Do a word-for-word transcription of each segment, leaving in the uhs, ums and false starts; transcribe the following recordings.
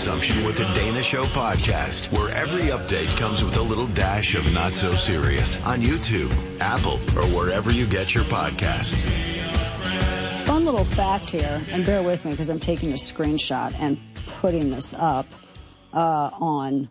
consumption with the Dana Show podcast, where every update comes with a little dash of not so serious on YouTube, Apple, or wherever you get your podcasts. Fun little fact here, and bear with me because I'm taking a screenshot and putting this up uh, on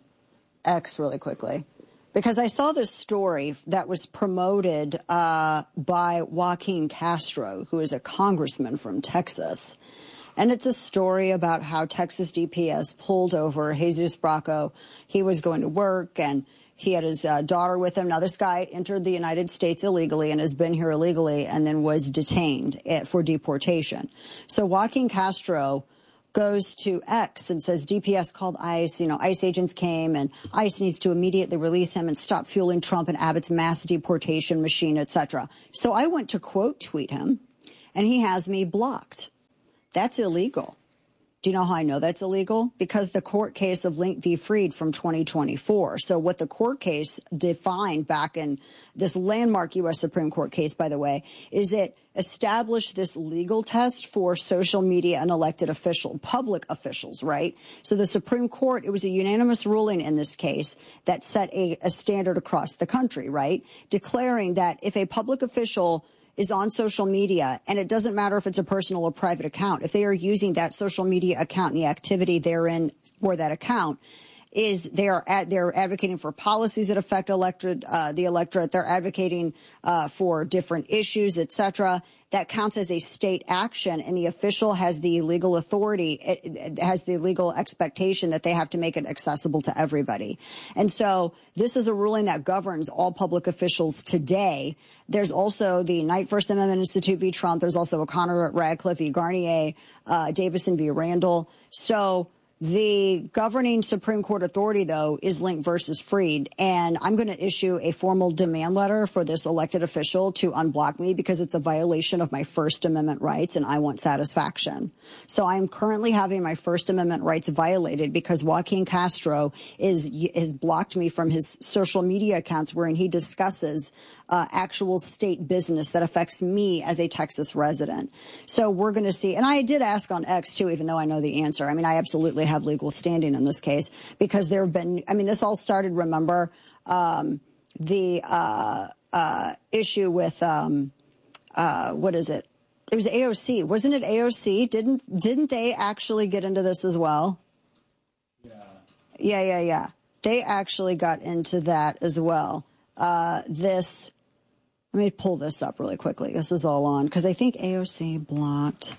X really quickly. Because I saw this story that was promoted uh, by Joaquin Castro, who is a congressman from Texas. And it's a story about how Texas D P S pulled over Jesus Bracco. He was going to work, and he had his uh, daughter with him. Now, this guy entered the United States illegally and has been here illegally and then was detained for deportation. So Joaquin Castro goes to X and says D P S called ICE. You know, ICE agents came, and ICE needs to immediately release him and stop fueling Trump and Abbott's mass deportation machine, et cetera. So I went to quote tweet him, and he has me blocked. That's illegal. Do you know how I know that's illegal? Because the court case of Link v. Freed from twenty twenty-four. So what the court case defined back in this landmark U S Supreme Court case, by the way, is it established this legal test for social media and elected official, public officials, right? So the Supreme Court, it was a unanimous ruling in this case that set a, a standard across the country, right? Declaring that if a public official is on social media, and it doesn't matter if it's a personal or private account, if they are using that social media account and the activity therein for that account, is they are ad, they're advocating for policies that affect electorate, uh, the electorate. They're advocating uh, for different issues, et cetera. That counts as a state action, and the official has the legal authority, it, it has the legal expectation that they have to make it accessible to everybody. And so this is a ruling that governs all public officials today. There's also the Knight First Amendment Institute v. Trump. There's also O'Connor Radcliffe v. Garnier, uh, Davison v. Randall. So the governing Supreme Court authority, though, is Link versus Freed. And I'm going to issue a formal demand letter for this elected official to unblock me because it's a violation of my First Amendment rights, and I want satisfaction. So I'm currently having my First Amendment rights violated because Joaquin Castro is has blocked me from his social media accounts wherein he discusses Uh, actual state business that affects me as a Texas resident. So we're going to see. And I did ask on X, too, even though I know the answer. I mean, I absolutely have legal standing in this case because there have been, I mean, this all started, remember, um, the uh, uh, issue with, um, uh, what is it? It was A O C. Wasn't it A O C? Didn't, didn't they actually get into this as well? Yeah. Yeah, yeah, yeah. They actually got into that as well. Uh, this, let me pull this up really quickly. This is all on, because I think A O C blocked,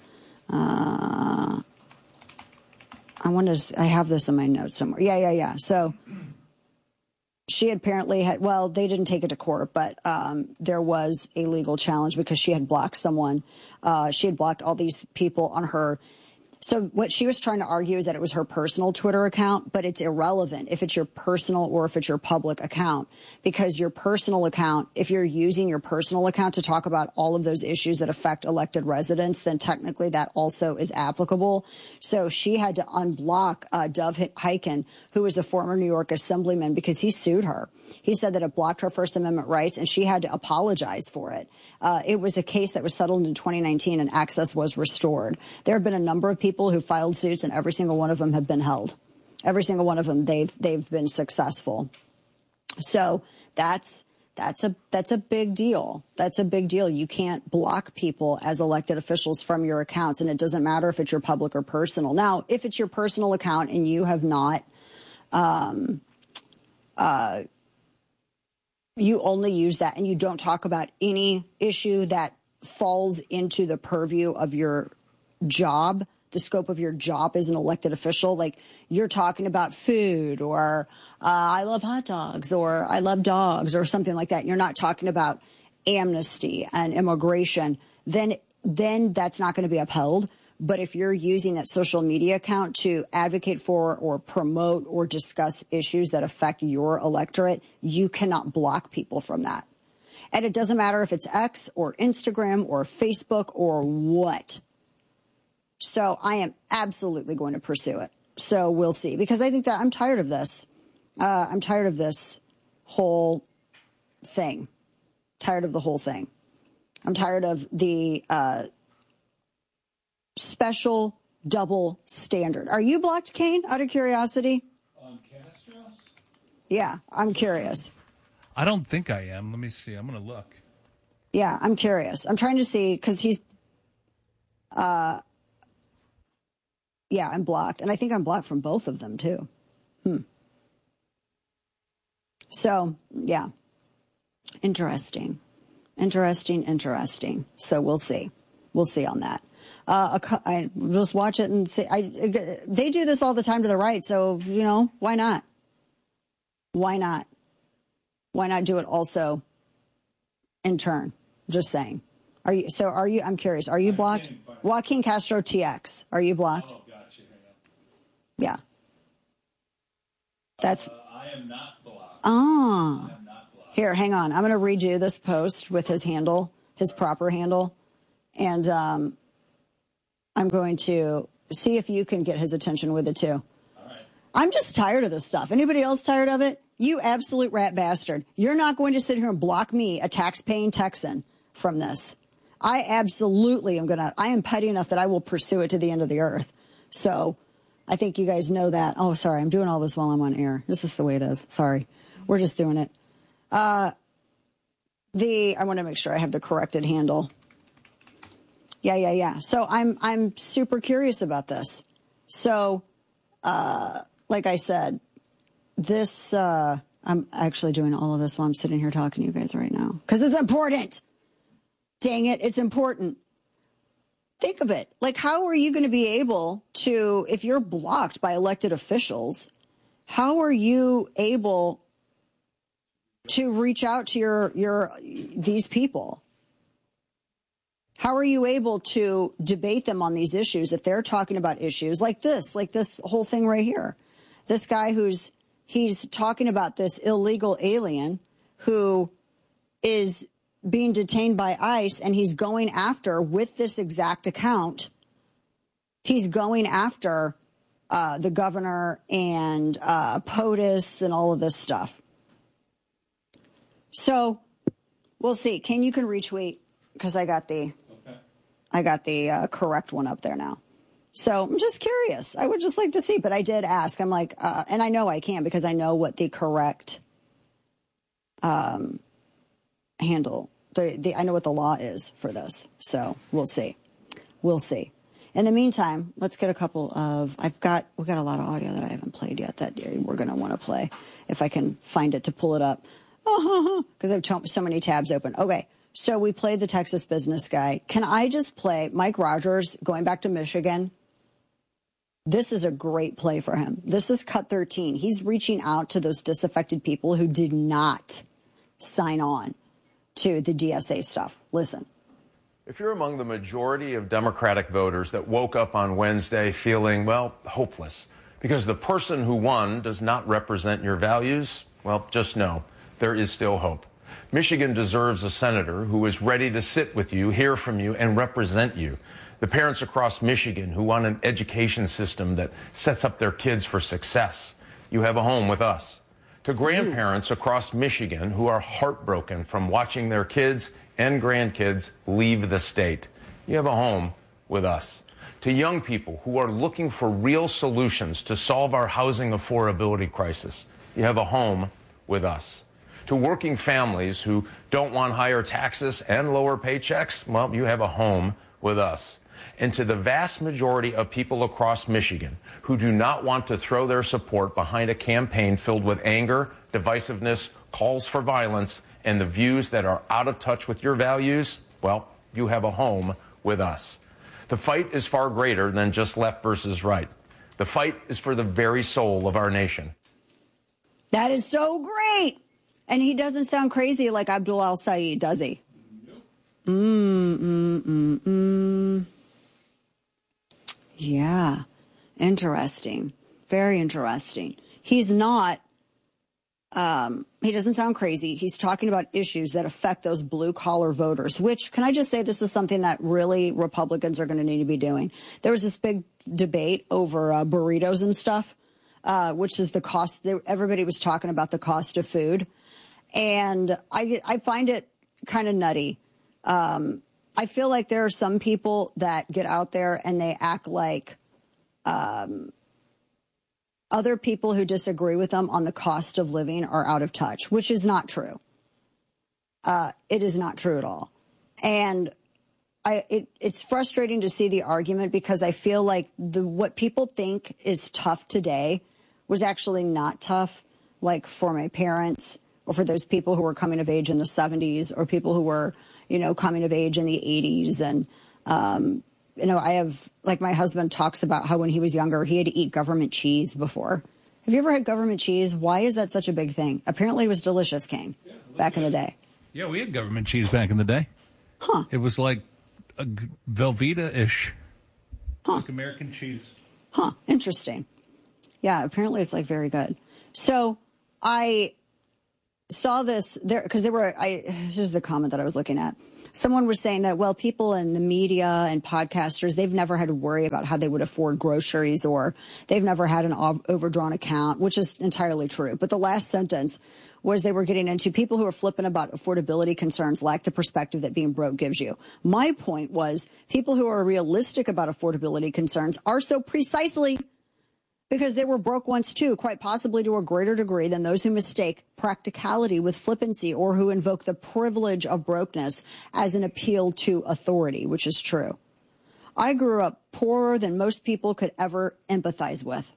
uh, I want to, I have this in my notes somewhere. Yeah, yeah, yeah. So she apparently had, well, they didn't take it to court, but um, there was a legal challenge because she had blocked someone. Uh, she had blocked all these people on her. So what she was trying to argue is that it was her personal Twitter account, but it's irrelevant if it's your personal or if it's your public account, because your personal account, if you're using your personal account to talk about all of those issues that affect elected residents, then technically that also is applicable. So she had to unblock uh, Dov Hikind, who was a former New York assemblyman, because he sued her. He said that it blocked her First Amendment rights, and she had to apologize for it. Uh, it was a case that was settled in twenty nineteen, and access was restored. There have been a number of people who filed suits, and every single one of them have been held. Every single one of them, they've they've been successful. So that's that's a that's a big deal. That's a big deal. You can't block people as elected officials from your accounts, and it doesn't matter if it's your public or personal. Now, if it's your personal account and you have not, um, uh, you only use that and you don't talk about any issue that falls into the purview of your job, the scope of your job as an elected official, like you're talking about food or uh, I love hot dogs or I love dogs or something like that, and you're not talking about amnesty and immigration, then then that's not going to be upheld. But if you're using that social media account to advocate for or promote or discuss issues that affect your electorate, you cannot block people from that. And it doesn't matter if it's X or Instagram or Facebook or what. So I am absolutely going to pursue it. So we'll see, because I think that I'm tired of this. Uh, I'm tired of this whole thing. Tired of the whole thing. I'm tired of the uh, special double standard. Are you blocked, Kane, out of curiosity? On Castro? Yeah, I'm curious. I don't think I am. Let me see. I'm going to look. Yeah, I'm curious. I'm trying to see because he's, uh, yeah, I'm blocked. And I think I'm blocked from both of them, too. Hmm. So, yeah. Interesting. Interesting, interesting. So we'll see. We'll see on that. Uh, I just watch it and see. I, they do this all the time to the right, so, you know, why not? Why not? Why not do it also in turn? Just saying. Are you, so are you, I'm curious, are you blocked? Joaquin Castro T X, are you blocked? Oh, gotcha. Yeah. That's. Uh, I am not blocked. Ah. I am not blocked. Here, hang on. I'm going to redo this post with his handle, his proper handle. And um, I'm going to see if you can get his attention with it, too. All right. I'm just tired of this stuff. Anybody else tired of it? You absolute rat bastard. You're not going to sit here and block me, a tax-paying Texan, from this. I absolutely am going to. I am petty enough that I will pursue it to the end of the earth. So I think you guys know that. Oh, sorry. I'm doing all this while I'm on air. This is the way it is. Sorry. We're just doing it. Uh, the I want to make sure I have the corrected handle. Yeah, yeah, yeah. So I'm I'm super curious about this. So, uh, like I said, this, uh, I'm actually doing all of this while I'm sitting here talking to you guys right now. Because it's important. Dang it, it's important. Think of it. Like, how are you going to be able to, if you're blocked by elected officials, how are you able to reach out to your, your, these people? How are you able to debate them on these issues if they're talking about issues like this, like this whole thing right here? This guy who's, he's talking about this illegal alien who is being detained by ICE, and he's going after, with this exact account, he's going after uh, the governor and uh, POTUS and all of this stuff. So we'll see. Ken, you can retweet because I got the, okay. I got the uh, correct one up there now. So I'm just curious. I would just like to see, but I did ask. I'm like, uh, and I know I can because I know what the correct um, handle, the, the I know what the law is for this. So we'll see. We'll see. In the meantime, let's get a couple of, I've got, we've got a lot of audio that I haven't played yet that we're going to want to play if I can find it to pull it up. Because I have so many tabs open. Okay. So we played the Texas business guy. Can I just play Mike Rogers going back to Michigan? This is a great play for him. This is cut thirteen. He's reaching out to those disaffected people who did not sign on to the D S A stuff. Listen. If you're among the majority of Democratic voters that woke up on Wednesday feeling, well, hopeless, because the person who won does not represent your values, well, just know there is still hope. Michigan deserves a senator who is ready to sit with you, hear from you, and represent you. The parents across Michigan who want an education system that sets up their kids for success. You have a home with us. To grandparents across Michigan who are heartbroken from watching their kids and grandkids leave the state. You have a home with us. To young people who are looking for real solutions to solve our housing affordability crisis. You have a home with us. To working families who don't want higher taxes and lower paychecks, well, you have a home with us. And to the vast majority of people across Michigan who do not want to throw their support behind a campaign filled with anger, divisiveness, calls for violence, and the views that are out of touch with your values, well, you have a home with us. The fight is far greater than just left versus right. The fight is for the very soul of our nation. That is so great. And he doesn't sound crazy like Abdul al-Sayed, does he? Nope. Mm, mm, mm, mm. Yeah. Interesting. Very interesting. He's not, um, he doesn't sound crazy. He's talking about issues that affect those blue collar voters, which, can I just say, this is something that really Republicans are going to need to be doing. There was this big debate over uh, burritos and stuff, uh, which is the cost. Everybody was talking about the cost of food. And I, I find it kind of nutty. Um, I feel like there are some people that get out there and they act like um, other people who disagree with them on the cost of living are out of touch, which is not true. Uh, it is not true at all. And I, it, it's frustrating to see the argument because I feel like the what people think is tough today was actually not tough, like for my parents or for those people who were coming of age in the seventies or people who were, you know, coming of age in the eighties. And, um, you know, I have, like my husband talks about how when he was younger, he had to eat government cheese before. Have you ever had government cheese? Why is that such a big thing? Apparently it was delicious, Kane, yeah, back in the day. Yeah, we had government cheese back in the day. Huh. It was like a Velveeta-ish. Huh. Like American cheese. Huh. Interesting. Yeah, apparently it's like very good. So I saw this there because there were, I, here's the comment that I was looking at. Someone was saying that, well, people in the media and podcasters, they've never had to worry about how they would afford groceries or they've never had an overdrawn account, which is entirely true. But the last sentence was they were getting into people who are flippant about affordability concerns lack the perspective that being broke gives you. My point was people who are realistic about affordability concerns are so precisely because they were broke once too, quite possibly to a greater degree than those who mistake practicality with flippancy or who invoke the privilege of brokenness as an appeal to authority, which is true. I grew up poorer than most people could ever empathize with.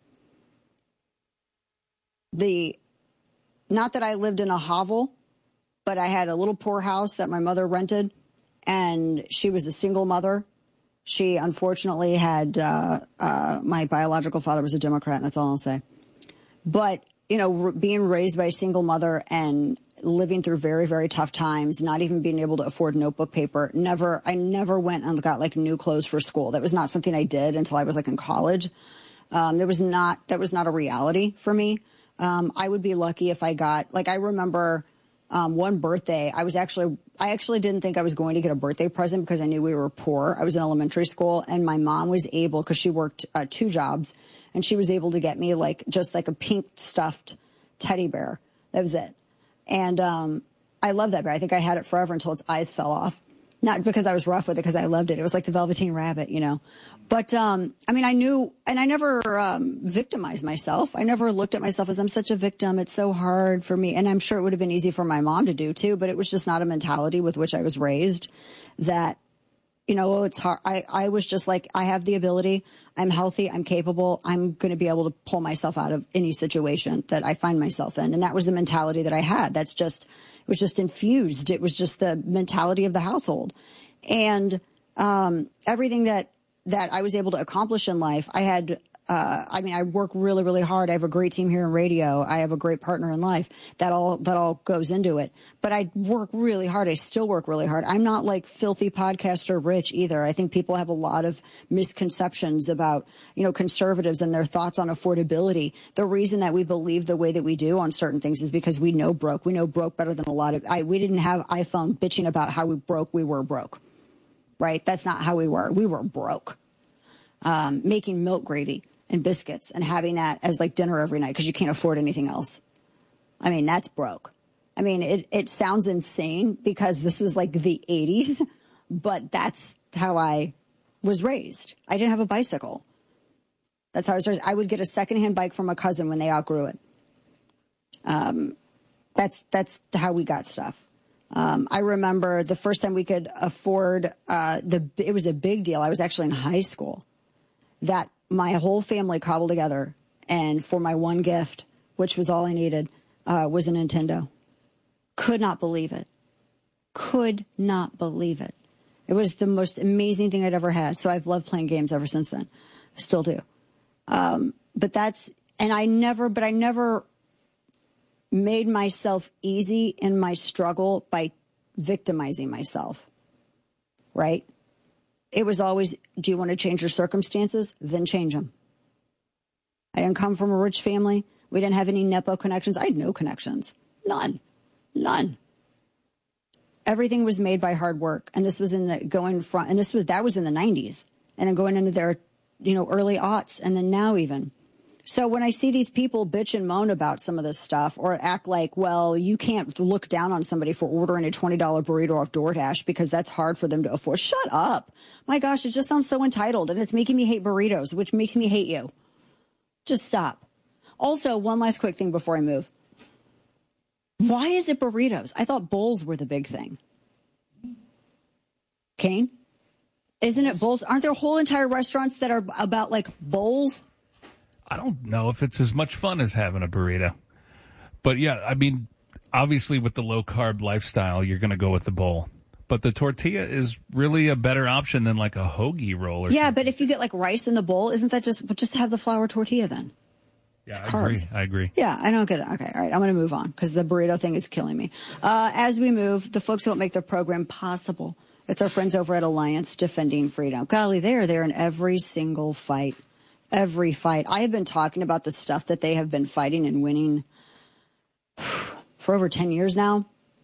The Not that I lived in a hovel, but I had a little poor house that my mother rented, and she was a single mother. She unfortunately had, uh, uh, my biological father was a Democrat, and that's all I'll say. But, you know, r- being raised by a single mother and living through very, very tough times, not even being able to afford notebook paper, never, I never went and got like new clothes for school. That was not something I did until I was like in college. Um, there was not, that was not a reality for me. Um, I would be lucky if I got, like, I remember, um, one birthday, I was actually, I actually didn't think I was going to get a birthday present because I knew we were poor. I was in elementary school and my mom was able, cause she worked, uh, two jobs and she was able to get me like, just like a pink stuffed teddy bear. That was it. And, um, I love that bear. I think I had it forever until its eyes fell off. Not because I was rough with it, because I loved it. It was like the Velveteen Rabbit, you know. But, um, I mean, I knew, and I never um, victimized myself. I never looked at myself as I'm such a victim. It's so hard for me. And I'm sure it would have been easy for my mom to do, too. But it was just not a mentality with which I was raised that, you know, it's hard. I, I was just like, I have the ability. I'm healthy. I'm capable. I'm going to be able to pull myself out of any situation that I find myself in. And that was the mentality that I had. That's just, it was just infused. It was just the mentality of the household. And um, everything that, that I was able to accomplish in life, I had, uh, I mean, I work really, really hard. I have a great team here in radio. I have a great partner in life. That all, that all goes into it. But I work really hard. I still work really hard. I'm not like filthy podcaster rich either. I think people have a lot of misconceptions about, you know, conservatives and their thoughts on affordability. The reason that we believe the way that we do on certain things is because we know broke. We know broke better than a lot of, I, we didn't have iPhone bitching about how we broke. We were broke, right? That's not how we were. We were broke. Um, making milk gravy and biscuits and having that as like dinner every night because you can't afford anything else. I mean, that's broke. I mean, it, it sounds insane because this was like the eighties, but that's how I was raised. I didn't have a bicycle. That's how I was raised. I would get a secondhand bike from a cousin when they outgrew it. Um, that's, that's how we got stuff. Um, I remember the first time we could afford, uh, the, it was a big deal. I was actually in high school. That my whole family cobbled together, and for my one gift, which was all I needed, uh, was a Nintendo. Could not believe it. Could not believe it. It was the most amazing thing I'd ever had. So I've loved playing games ever since then. I still do. Um, but that's, and I never, but I never made myself easy in my struggle by victimizing myself. Right? It was always, do you want to change your circumstances? Then change them. I didn't come from a rich family. We didn't have any Nepo connections. I had no connections. None. None. Everything was made by hard work. And this was in the going front, and this was, that was in the nineties. And then going into their, you know, early aughts, and then now even. So when I see these people bitch and moan about some of this stuff or act like, well, you can't look down on somebody for ordering a twenty dollar burrito off DoorDash because that's hard for them to afford. Shut up. My gosh, it just sounds so entitled, and it's making me hate burritos, which makes me hate you. Just stop. Also, one last quick thing before I move. Why is it burritos? I thought bowls were the big thing. Kane? Isn't it bowls? Aren't there whole entire restaurants that are about like bowls? I don't know if it's as much fun as having a burrito. But yeah, I mean, obviously with the low carb lifestyle, you're going to go with the bowl. But the tortilla is really a better option than like a hoagie roll or yeah, something. But if you get like rice in the bowl, isn't that just, just have the flour tortilla then? Yeah, It's I agree. carbs. I agree. Yeah, I don't get it. Okay, all right. I'm going to move on because the burrito thing is killing me. Uh, as we move, the folks who make the program possible. It's our friends over at Alliance Defending Freedom. Golly, they are there in every single fight. Every fight. I have been talking about the stuff that they have been fighting and winning for over ten years now.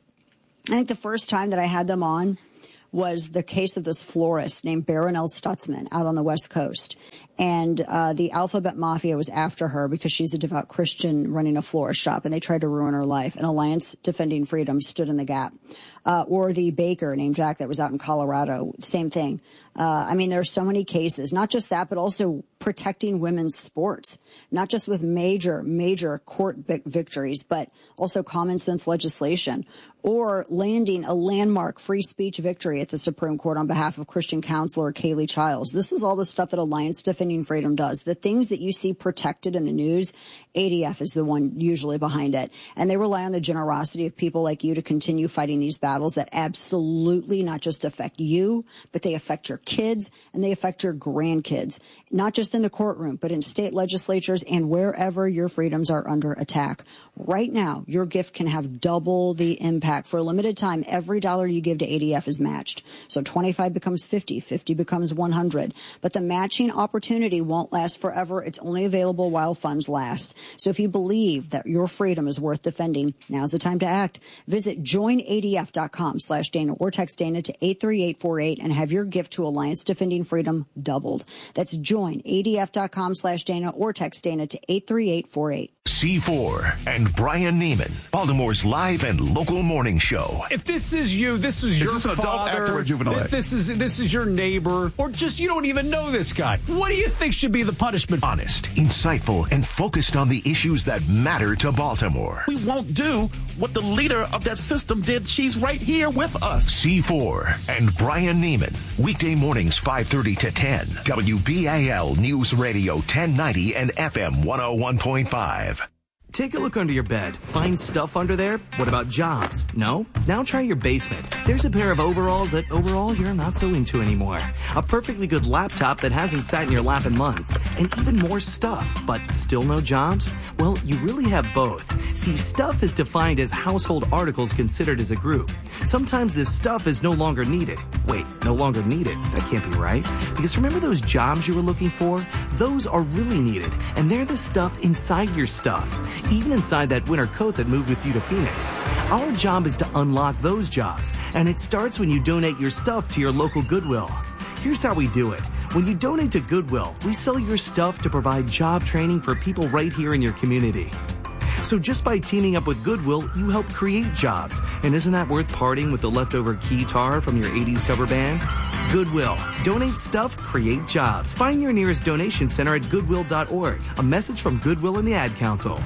I think the first time that I had them on was the case of this florist named Baronelle Stutzman out on the West Coast. And uh, the Alphabet Mafia was after her because she's a devout Christian running a florist shop, and they tried to ruin her life. And Alliance Defending Freedom stood in the gap. Uh, or the baker named Jack that was out in Colorado, same thing. Uh, I mean, there are so many cases, not just that, but also protecting women's sports, not just with major, major court victories, but also common sense legislation, or landing a landmark free speech victory at the Supreme Court on behalf of Christian counselor Kaylee Childs. This is all the stuff that Alliance Defending Freedom does. The things that you see protected in the news, A D F is the one usually behind it. And they rely on the generosity of people like you to continue fighting these battles that absolutely not just affect you, but they affect your kids and they affect your grandkids, not just in the courtroom, but in state legislatures and wherever your freedoms are under attack. Right now, your gift can have double the impact. For a limited time, every dollar you give to A D F is matched. So twenty-five becomes fifty, fifty becomes one hundred. But the matching opportunity won't last forever. It's only available while funds last. So if you believe that your freedom is worth defending, now's the time to act. Visit join A D F dot com slash Dana or text Dana to eight three eight four eight and have your gift to Alliance Defending Freedom doubled. That's join A D F dot com slash Dana or text Dana to eight three eight four eight. C four and Brian Neiman, Baltimore's live and local morning show. If this is you, this is, is your this adult, active, father, or juvenile? This, this is this is your neighbor, or just you don't even know this guy. What do you think should be the punishment? Honest, insightful, and focused on the issues that matter to Baltimore. We won't do what the leader of that system did. She's right here with us. C four and Brian Neiman, weekday mornings five thirty to ten. W B A L News Radio ten ninety and F M one oh one point five. Take a look under your bed. Find stuff under there? What about jobs? No? Now try your basement. There's a pair of overalls that overall you're not so into anymore. A perfectly good laptop that hasn't sat in your lap in months. And even more stuff, but still no jobs? Well, you really have both. See, stuff is defined as household articles considered as a group. Sometimes this stuff is no longer needed. Wait, no longer needed? That can't be right. Because remember those jobs you were looking for? Those are really needed. And they're the stuff inside your stuff. Even inside that winter coat that moved with you to Phoenix. Our job is to unlock those jobs, and it starts when you donate your stuff to your local Goodwill. Here's how we do it. When you donate to Goodwill, we sell your stuff to provide job training for people right here in your community. So just by teaming up with Goodwill, you help create jobs. And isn't that worth parting with the leftover keytar from your eighties cover band? Goodwill. Donate stuff, create jobs. Find your nearest donation center at goodwill dot org. A message from Goodwill and the Ad Council.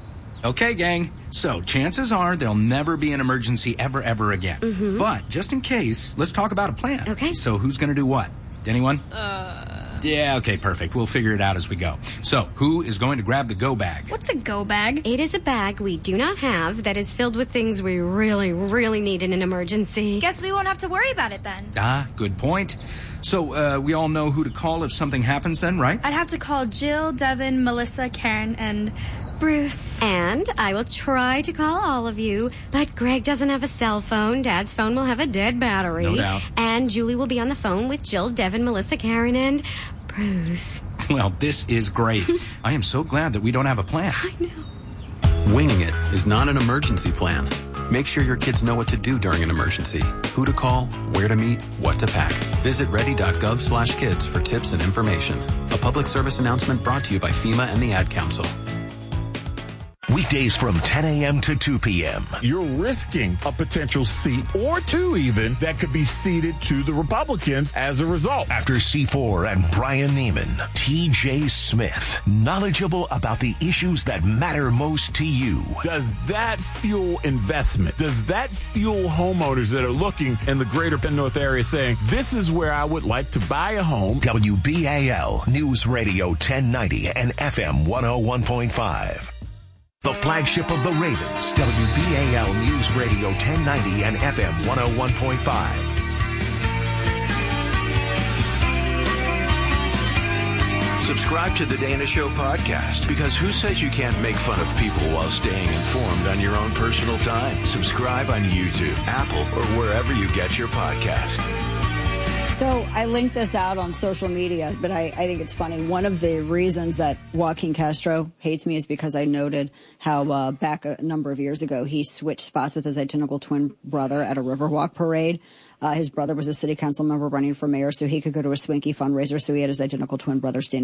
Okay, gang. So chances are there'll never be an emergency ever, ever again. Mm-hmm. But just in case, let's talk about a plan. Okay. So who's going to do what? Anyone? Uh. Yeah, okay, perfect. We'll figure it out as we go. So who is going to grab the go bag? What's a go bag? It is a bag we do not have that is filled with things we really, really need in an emergency. Guess we won't have to worry about it then. Ah, good point. So uh, we all know who to call if something happens then, right? I'd have to call Jill, Devin, Melissa, Karen, and Bruce. And I will try to call all of you, but Greg doesn't have a cell phone. Dad's phone will have a dead battery. No doubt. And Julie will be on the phone with Jill, Devin, Melissa, Karen, and Bruce. Well, this is great. I am so glad that we don't have a plan. I know. Winging it is not an emergency plan. Make sure your kids know what to do during an emergency, who to call, where to meet, what to pack. Visit ready.gov slash kids for tips and information. A public service announcement brought to you by FEMA and the Ad Council. Weekdays from ten a.m. to two p.m. You're risking a potential seat or two even that could be ceded to the Republicans as a result. After C four and Brian Neiman, T J Smith, knowledgeable about the issues that matter most to you. Does that fuel investment? Does that fuel homeowners that are looking in the greater Penn North area saying, this is where I would like to buy a home? W B A L News Radio ten ninety and F M one oh one point five. The flagship of the Ravens, W B A L News Radio ten ninety and F M one oh one point five. Subscribe to the Dana Show podcast, because who says you can't make fun of people while staying informed on your own personal time? Subscribe on YouTube, Apple, or wherever you get your podcast. So I linked this out on social media, but I, I think it's funny. One of the reasons that Joaquin Castro hates me is because I noted how uh, back a number of years ago he switched spots with his identical twin brother at a Riverwalk parade. Uh, his brother was a city council member running for mayor, so he could go to a Swinky fundraiser, so he had his identical twin brother stand